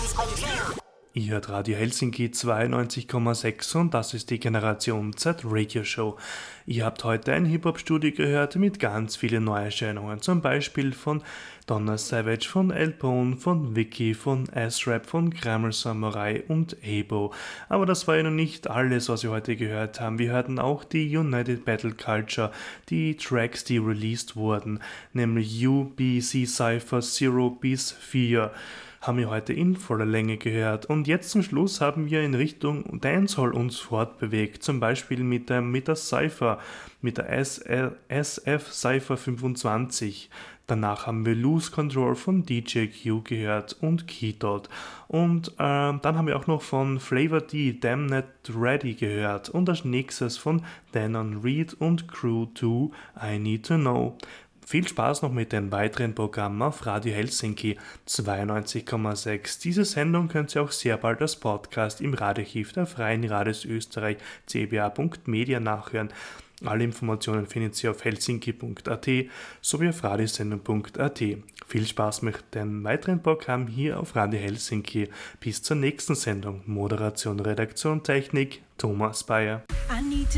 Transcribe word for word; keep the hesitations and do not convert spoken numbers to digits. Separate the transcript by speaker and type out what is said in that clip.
Speaker 1: Ihr hört Radio Helsinki zweiundneunzig Komma sechs und das ist die Generation Z Radio Show. Ihr habt heute ein Hip-Hop-Studio gehört mit ganz vielen Neuerscheinungen, zum Beispiel von Donna Savage, von L Bone, von Vicky, von S-Rap, von Grammar Samurai und Abo. Aber das war ja noch nicht alles, was wir heute gehört haben. Wir hörten auch die United Battle Culture, die Tracks, die released wurden, nämlich U, B, C, Cypher, Zero bis vier. Haben wir heute in voller Länge gehört. Und jetzt zum Schluss haben wir in Richtung Dancehall uns fortbewegt, zum Beispiel mit der, mit der Cypher, mit der S F Cypher fünfundzwanzig. Danach haben wir Lose Control von D J Q gehört und Keydot. Und äh, dann haben wir auch noch von Flavor D, Damn Not Ready gehört. Und als nächstes von Danon Reed und Crew zwei, I Need to Know. Viel Spaß noch mit den weiteren Programmen auf Radio Helsinki zweiundneunzig Komma sechs. Diese Sendung könnt ihr auch sehr bald als Podcast im Radioarchiv der Freien Radios Österreich c b a punkt media nachhören. Alle Informationen findet ihr auf helsinki punkt a t sowie auf radiosendung punkt a t. Viel Spaß mit den weiteren Programmen hier auf Radio Helsinki. Bis zur nächsten Sendung. Moderation, Redaktion, Technik, Thomas Bayer.